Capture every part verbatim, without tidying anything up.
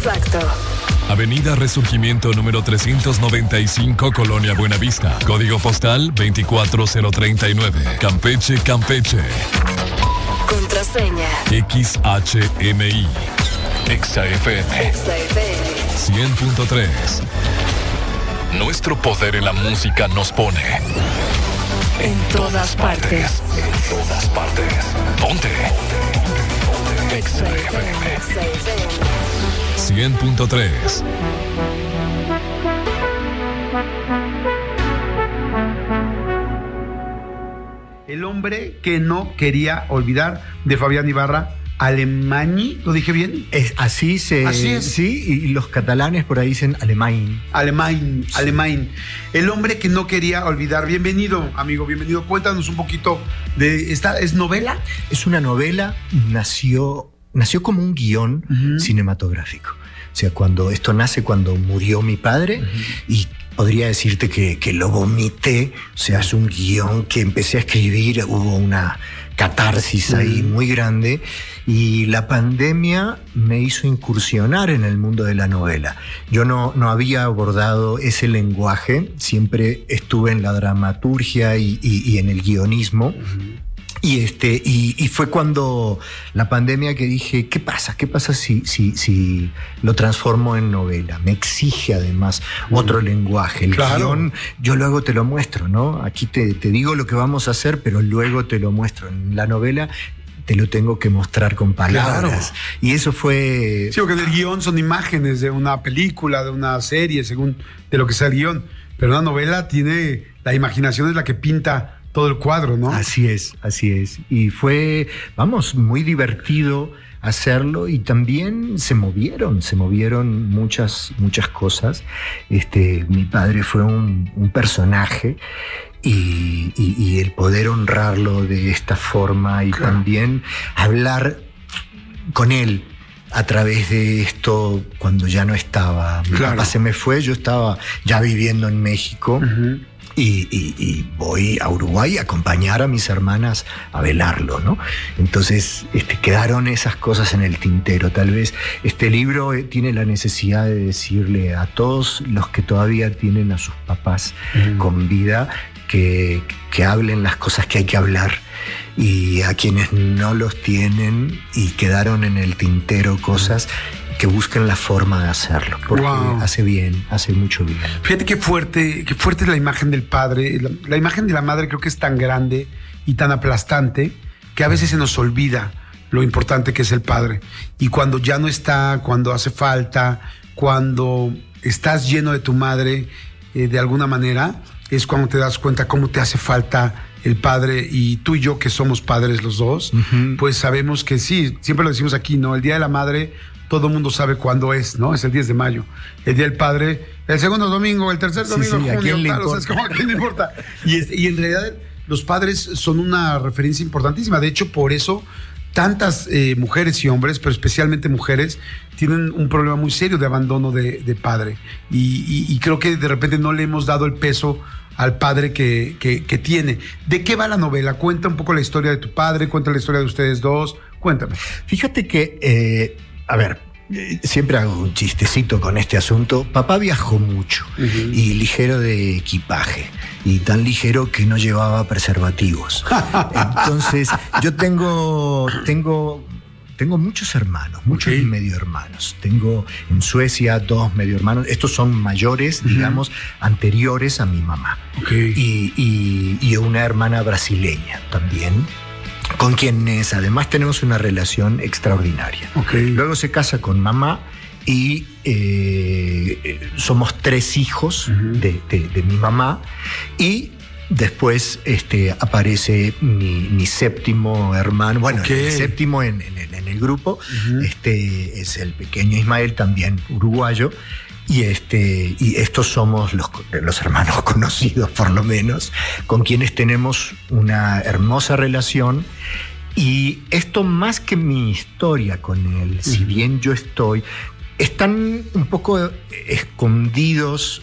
Exacto. Avenida Resurgimiento número trescientos noventa y cinco, Colonia Buenavista. Código postal veinticuatro mil treinta y nueve. Campeche, Campeche. Contraseña. X H M I. Exa F M. Exa F M. cien punto tres. Nuestro poder en la música nos pone En todas partes. En todas partes. Ponte. Exa F M. Exa F M. cien punto tres. El hombre que no quería olvidar, de Fabián Ibarra. Alemany, ¿lo dije bien? Es, así se... Así es. Sí, y los catalanes por ahí dicen Alemany. Alemany, Alemany. El hombre que no quería olvidar. Bienvenido, amigo, bienvenido. Cuéntanos un poquito de esta. ¿Es novela? Es una novela, nació, nació como un guión uh-huh. cinematográfico. O sea, cuando esto nace cuando murió mi padre uh-huh. y podría decirte que, que lo vomité. O sea, es un guión que empecé a escribir, hubo una catarsis uh-huh. ahí muy grande. Y la pandemia me hizo incursionar en el mundo de la novela. Yo no, no había abordado ese lenguaje, siempre estuve en la dramaturgia y, y, y en el guionismo. Uh-huh. Y, este, y, y fue cuando la pandemia que dije, ¿qué pasa? ¿Qué pasa si, si, si lo transformo en novela? Me exige además uh-huh. otro lenguaje. El claro. guión, yo luego te lo muestro, ¿no? Aquí te, te digo lo que vamos a hacer, pero luego te lo muestro. En la novela te lo tengo que mostrar con palabras. Claro. Y eso fue... Sí, porque en el guión son imágenes de una película, de una serie, según de lo que sea el guión. Pero una novela tiene... La imaginación es la que pinta todo el cuadro, ¿no? Así es, así es. Y fue, vamos, muy divertido hacerlo y también se movieron, se movieron muchas, muchas cosas. Este, mi padre fue un, un personaje. Y, y, y el poder honrarlo de esta forma y claro. también hablar con él a través de esto cuando ya no estaba. Mi claro. papá se me fue, yo estaba ya viviendo en México uh-huh. y, y, y voy a Uruguay a acompañar a mis hermanas a velarlo, ¿no? Entonces este, quedaron esas cosas en el tintero. Tal vez este libro tiene la necesidad de decirle a todos los que todavía tienen a sus papás uh-huh. con vida Que, que hablen las cosas que hay que hablar y a quienes no los tienen y quedaron en el tintero cosas que busquen la forma de hacerlo porque wow. hace bien, hace mucho bien. Fíjate qué fuerte, qué fuerte es la imagen del padre. La, la imagen de la madre creo que es tan grande y tan aplastante que a veces se nos olvida lo importante que es el padre. Y cuando ya no está, cuando hace falta, cuando estás lleno de tu madre eh, de alguna manera, es cuando te das cuenta cómo te hace falta el padre. Y tú y yo, que somos padres los dos, uh-huh. pues sabemos que sí, siempre lo decimos aquí, ¿no? El Día de la Madre, todo el mundo sabe cuándo es, ¿no? Es el diez de mayo. El Día del Padre, el segundo domingo, el tercer domingo sí, sí, de junio, ¿a claro, o sea, es como a quién le importa. Y, es, y en realidad los padres son una referencia importantísima. De hecho, por eso tantas eh, mujeres y hombres, pero especialmente mujeres, tienen un problema muy serio de abandono de, de padre. Y, y, y creo que de repente no le hemos dado el peso al padre que, que, que tiene. ¿De qué va la novela? Cuenta un poco la historia de tu padre, cuenta la historia de ustedes dos. Cuéntame. Fíjate que, eh, a ver, eh, siempre hago un chistecito con este asunto. Papá viajó mucho uh-huh. y ligero de equipaje. Y tan ligero que no llevaba preservativos. Entonces, yo tengo... tengo Tengo muchos hermanos, muchos okay. medio hermanos. Tengo en Suecia dos medio hermanos. Estos son mayores, uh-huh. digamos, anteriores a mi mamá. Okay. Y, y, y una hermana brasileña también, con quienes además tenemos una relación extraordinaria. Okay. Luego se casa con mamá y eh, somos tres hijos uh-huh. de, de, de mi mamá. Y después este, aparece mi, mi séptimo hermano, bueno, okay. el séptimo en, en, en el grupo, uh-huh. este es el pequeño Ismael, también uruguayo, y, este, y estos somos los, los hermanos conocidos, por lo menos, con quienes tenemos una hermosa relación. Y esto, más que mi historia con él, uh-huh. si bien yo estoy... Están un poco escondidos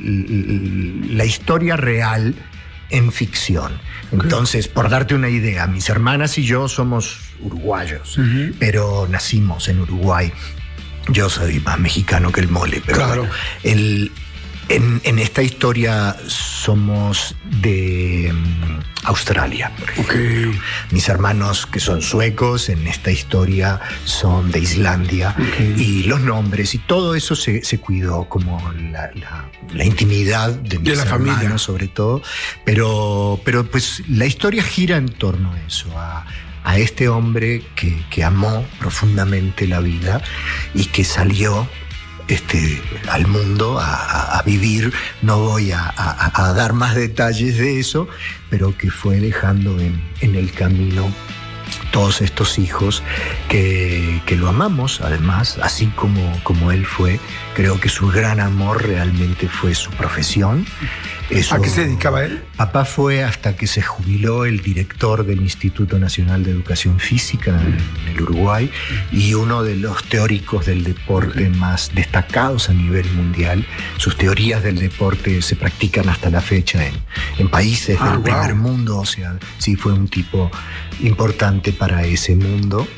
la historia real en ficción. Entonces, okay. por darte una idea, mis hermanas y yo somos uruguayos, uh-huh. pero nacimos en Uruguay. Yo soy más mexicano que el mole, pero Claro. bueno, el, en, en esta historia somos de um, Australia, por ejemplo. Ok. Mis hermanos, que son suecos, en esta historia son de Islandia. Ok. Y los nombres y todo eso se, se cuidó, como la, la, la intimidad de mis la hermanos, familia. sobre todo. Pero, pero pues la historia gira en torno a eso, a, a este hombre que, que amó profundamente la vida y que salió Este, al mundo a, a, a vivir. No voy a, a, a dar más detalles de eso, pero que fue dejando en, en el camino todos estos hijos que, que lo amamos, además, así como, como él fue. Creo que su gran amor realmente fue su profesión. Eso, ¿A qué se dedicaba él? Papá fue, hasta que se jubiló, el director del Instituto Nacional de Educación Física en el Uruguay y uno de los teóricos del deporte más destacados a nivel mundial. Sus teorías del deporte se practican hasta la fecha en, en países Ah, del wow. primer mundo. O sea, sí fue un tipo importante para ese mundo.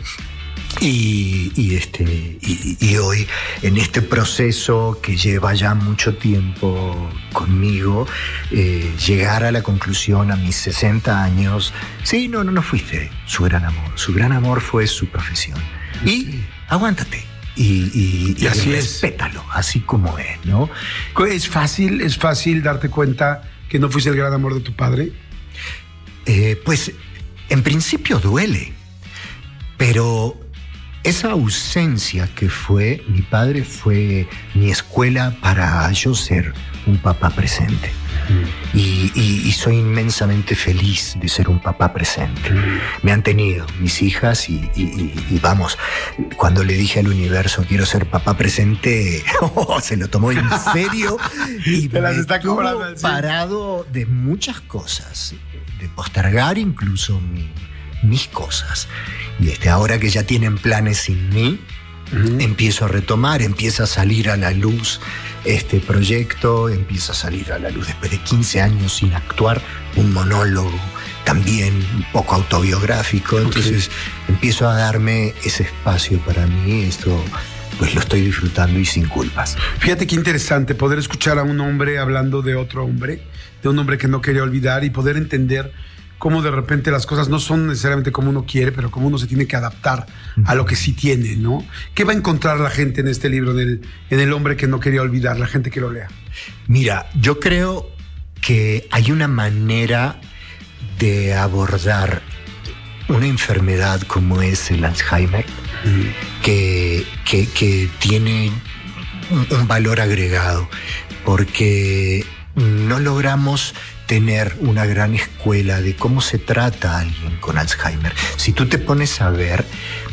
Y, y, este, y, y hoy, en este proceso que lleva ya mucho tiempo conmigo, eh, llegar a la conclusión a mis sesenta años, sí, no, no, no fuiste su gran amor. Su gran amor fue su profesión. Y aguántate. Y, y, Y así y es. respétalo, así como es, ¿no? ¿Es fácil, es fácil darte cuenta que no fuiste el gran amor de tu padre? Eh, pues, en principio duele, pero esa ausencia que fue mi padre fue mi escuela para yo ser un papá presente. Mm. Y, y, y soy inmensamente feliz de ser un papá presente. Mm. Me han tenido mis hijas y, y, y, y vamos, cuando le dije al universo quiero ser papá presente, oh, se lo tomó en serio y Te las me está tuvo cobrando al cien. parado de muchas cosas, de postergar incluso mi, mis cosas. Y este, ahora que ya tienen planes sin mí, uh-huh. empiezo a retomar, empieza a salir a la luz este proyecto, empieza a salir a la luz después de quince años sin actuar, un monólogo también un poco autobiográfico. Okay. Entonces empiezo a darme ese espacio para mí. Esto pues lo estoy disfrutando y sin culpas. Fíjate qué interesante poder escuchar a un hombre hablando de otro hombre, de un hombre que no quería olvidar, y poder entender cómo de repente las cosas no son necesariamente como uno quiere, pero cómo uno se tiene que adaptar a lo que sí tiene, ¿no? ¿Qué va a encontrar la gente en este libro, en el, en el hombre que no quería olvidar, la gente que lo lea? Mira, yo creo que hay una manera de abordar una enfermedad como es el Alzheimer, uh-huh. que, que, que tiene un, un valor agregado, porque no logramos tener una gran escuela de cómo se trata a alguien con Alzheimer. Si tú te pones a ver,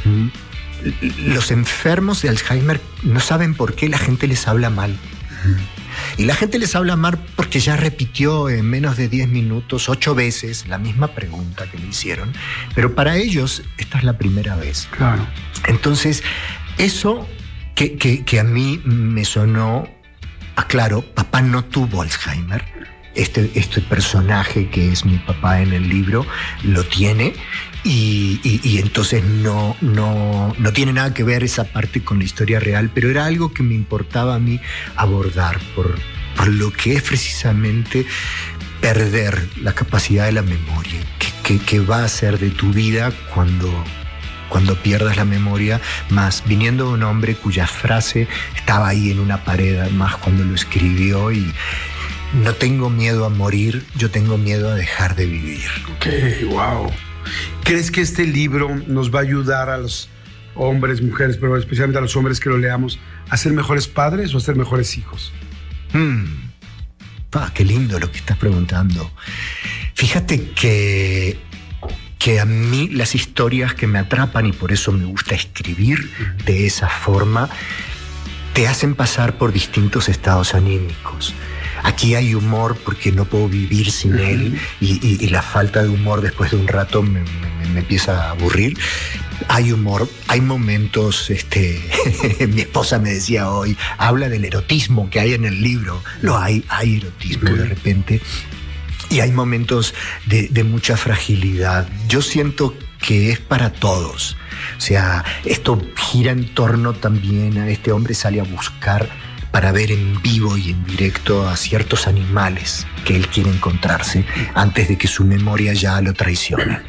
los enfermos de Alzheimer no saben por qué la gente les habla mal. Y la gente les habla mal porque ya repitió en menos de diez minutos, ocho veces, la misma pregunta que le hicieron. Pero para ellos, esta es la primera vez. Claro. Entonces, eso que, que, que a mí me sonó, aclaro, papá no tuvo Alzheimer. Este, este personaje que es mi papá en el libro lo tiene y, y, y entonces no, no, no tiene nada que ver esa parte con la historia real, pero era algo que me importaba a mí abordar por, por lo que es precisamente perder la capacidad de la memoria. ¿Qué, qué, qué va a hacer de tu vida cuando, cuando pierdas la memoria? Más viniendo de un hombre cuya frase estaba ahí en una pared, además cuando lo escribió, y no tengo miedo a morir, yo tengo miedo a dejar de vivir. Ok, wow. ¿Crees que este libro nos va a ayudar a los hombres, mujeres, pero especialmente a los hombres que lo leamos, a ser mejores padres o a ser mejores hijos? Hmm. Ah, qué lindo lo que estás preguntando. Fíjate que, que a mí las historias que me atrapan, y por eso me gusta escribir de esa forma, te hacen pasar por distintos estados anímicos. Aquí hay humor porque no puedo vivir sin él y, y, y la falta de humor después de un rato me, me, me empieza a aburrir. Hay humor, hay momentos, este, mi esposa me decía hoy, habla del erotismo que hay en el libro. Lo hay, hay erotismo de repente. Y hay momentos de, de mucha fragilidad. Yo siento que es para todos. O sea, esto gira en torno también a este hombre sale a buscar para ver en vivo y en directo a ciertos animales que él quiere encontrarse antes de que su memoria ya lo traicione.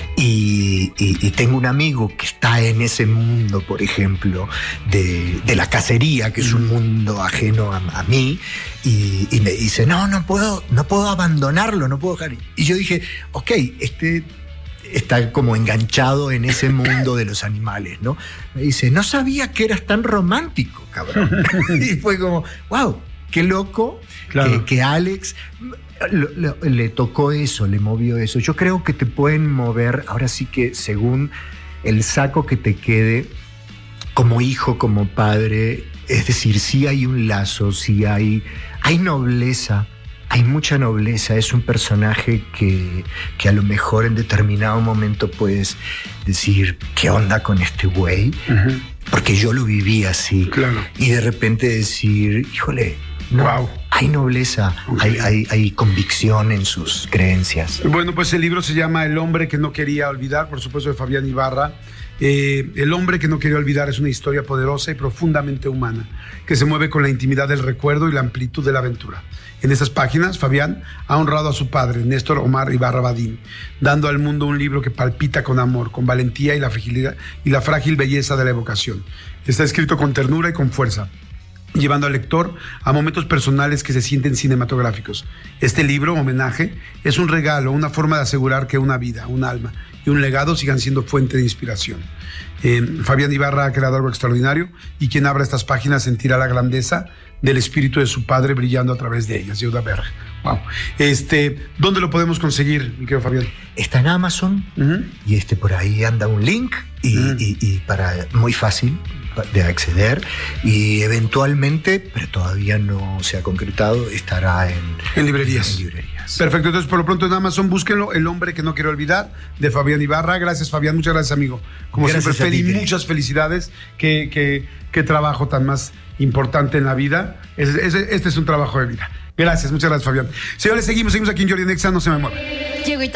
Y, y, y tengo un amigo que está en ese mundo, por ejemplo, de, de la cacería, que es un mundo ajeno a, a mí, y, y me dice, no, no puedo, no puedo abandonarlo, no puedo dejar. Y yo dije, ok, este... está como enganchado en ese mundo de los animales, ¿no? Me dice, no sabía que eras tan romántico, cabrón. Y fue como, wow, qué loco, claro, que, que Alex lo, lo, le tocó eso, le movió eso. Yo creo que te pueden mover, ahora sí que según el saco que te quede, como hijo, como padre, es decir, sí hay un lazo, sí hay, hay nobleza. Hay mucha nobleza, es un personaje que, que a lo mejor en determinado momento puedes decir, ¿qué onda con este güey? Uh-huh. Porque yo lo viví así. Claro. Y de repente decir, híjole, no, wow, hay nobleza, okay, hay, hay, hay convicción en sus creencias. Bueno, pues el libro se llama El hombre que no quería olvidar, por supuesto, de Fabián Ibarra. Eh, El hombre que no quería olvidar es una historia poderosa y profundamente humana, que se mueve con la intimidad del recuerdo y la amplitud de la aventura. En estas páginas, Fabián ha honrado a su padre, Néstor Omar Ibarra Badín, dando al mundo un libro que palpita con amor, con valentía y la fragilidad y la frágil belleza de la evocación. Está escrito con ternura y con fuerza, llevando al lector a momentos personales que se sienten cinematográficos. Este libro, homenaje, es un regalo, una forma de asegurar que una vida, un alma y un legado sigan siendo fuente de inspiración. Eh, Fabián Ibarra ha creado algo extraordinario y quien abra estas páginas sentirá la grandeza del espíritu de su padre brillando a través de ellas. Yehuda Berg. Wow. Este, ¿dónde lo podemos conseguir, mi querido Fabián? Está en Amazon, uh-huh, y este, por ahí anda un link y, uh-huh, y, y para muy fácil de acceder, y eventualmente, pero todavía no se ha concretado, estará en, en librerías. En librerías. Perfecto, entonces por lo pronto en Amazon búsquenlo, El hombre que no quiero olvidar, de Fabián Ibarra. Gracias, Fabián, muchas gracias, amigo. Como gracias siempre, feliz, muchas felicidades. Qué, qué, qué trabajo tan más importante en la vida. Este, este es un trabajo de vida. Gracias, muchas gracias, Fabián. Señores, seguimos, seguimos aquí en Jordi en Exa, no se me muevan.